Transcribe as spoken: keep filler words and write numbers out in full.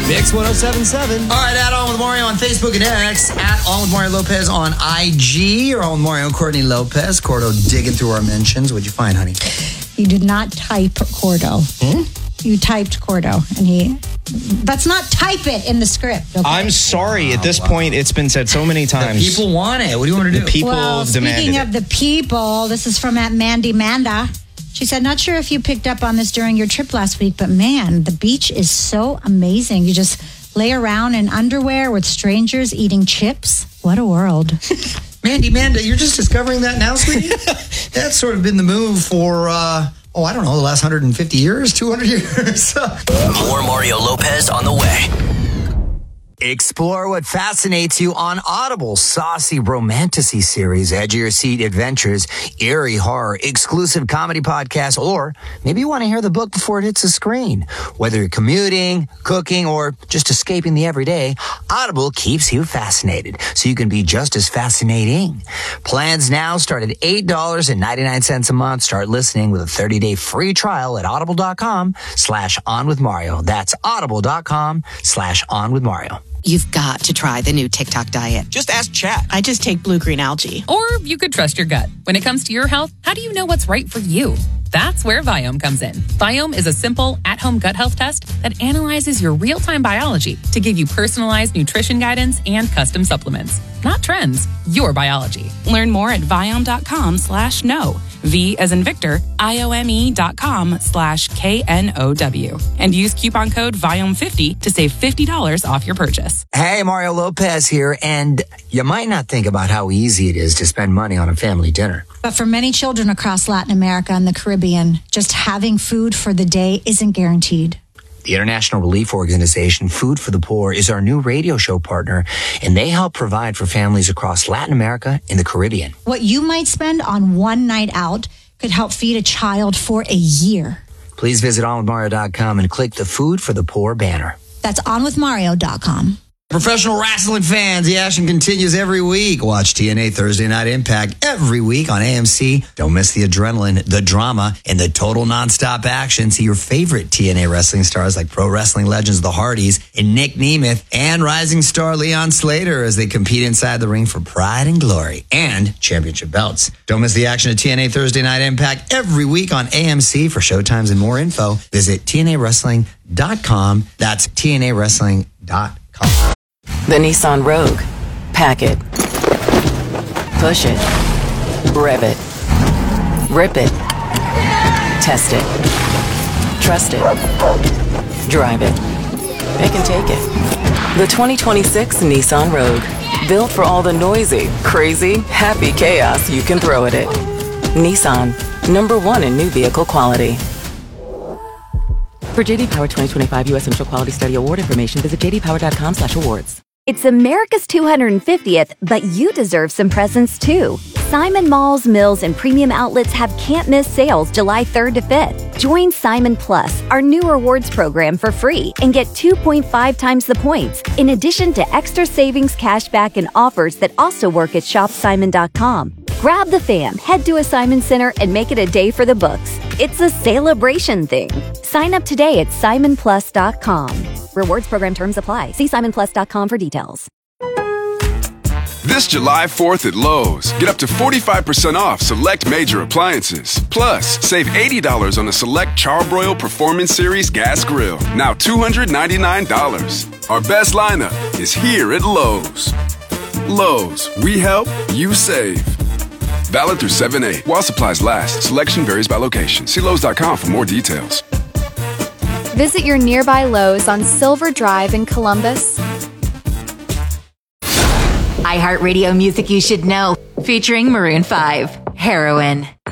Mix one oh seven point seven. All right, at On With Mario on Facebook and X. At On With Mario Lopez on I G. Or On With Mario and Courtney Lopez. Cordo digging through our mentions. What'd you find, honey? You did not type Cordo. Hmm? You typed Cordo, and he... That's not type it in the script. Okay? I'm sorry. At this point, it's been said so many times. The people want it. What do you want to do? The people well, demanded speaking it. of the people, this is from at Mandy Manda. She said, not sure if you picked up on this during your trip last week, but man, the beach is so amazing. You just lay around in underwear with strangers eating chips. What a world. Mandy Manda, you're just discovering that now, sweetie? That's sort of been the move for... Uh, Oh, I don't know, the last one hundred fifty years, two hundred years. More Mario Lopez on the way. Explore what fascinates you on Audible's saucy romantasy series, edge of your seat adventures, eerie horror, exclusive comedy podcasts, or maybe you want to hear the book before it hits the screen. Whether you're commuting, cooking, or just escaping the everyday, Audible keeps you fascinated so you can be just as fascinating. Plans now start at eight dollars and ninety-nine cents a month. Start listening with a thirty-day free trial at audible.com slash on with Mario. That's audible.com slash on with Mario. You've got to try the new TikTok diet. Just ask chat. I just take blue-green algae. Or you could trust your gut. When it comes to your health, how do you know what's right for you? That's where Viome comes in. Viome is a simple, at-home gut health test that analyzes your real-time biology to give you personalized nutrition guidance and custom supplements. Not trends, your biology. Learn more at Viome.com slash no. V as in Victor, I-O-M-E dot com slash K N O W. And use coupon code Viome fifty to save fifty dollars off your purchase. Hey, Mario Lopez here, and you might not think about how easy it is to spend money on a family dinner. But for many children across Latin America and the Caribbean, just having food for the day isn't guaranteed. The International Relief Organization, Food for the Poor, is our new radio show partner, and they help provide for families across Latin America and the Caribbean. What you might spend on one night out could help feed a child for a year. Please visit on with mario dot com and click the Food for the Poor banner. That's on with mario dot com. Professional wrestling fans, the action continues every week. Watch T N A Thursday Night Impact every week on A M C. Don't miss the adrenaline, the drama, and the total nonstop action. See your favorite T N A wrestling stars like pro wrestling legends the Hardys and Nick Nemeth and rising star Leon Slater as they compete inside the ring for pride and glory and championship belts. Don't miss the action at T N A Thursday Night Impact every week on A M C. For showtimes and more info, visit T N A wrestling dot com. That's T N A wrestling dot com. The Nissan Rogue. Pack it. Push it. Rev it. Rip it. Test it. Trust it. Drive it. It can take it. The twenty twenty-six Nissan Rogue. Built for all the noisy, crazy, happy chaos you can throw at it. Nissan. Number one in new vehicle quality. For J D Power twenty twenty-five U S Initial Quality Study Award information, visit j d power dot com slash awards. It's America's two hundred fiftieth, but you deserve some presents too. Simon Malls, Mills, and Premium Outlets have can't-miss sales July third to fifth. Join Simon Plus, our new rewards program, for free and get two point five times the points, in addition to extra savings, cashback, and offers that also work at shop simon dot com. Grab the fam, head to a Simon Center, and make it a day for the books. It's a celebration thing. Sign up today at simon plus dot com. Rewards program terms apply. See simon plus dot com for details. This July fourth at Lowe's, get up to forty-five percent off select major appliances. Plus, save eighty dollars on a select Charbroil Performance Series gas grill, now two hundred ninety-nine dollars. Our best lineup is here at Lowe's. Lowe's, we help, you save. Valid through seven eight. While supplies last, selection varies by location. See Lowe's dot com for more details. Visit your nearby Lowe's on Silver Drive in Columbus. iHeartRadio music you should know, featuring Maroon five, Heroin.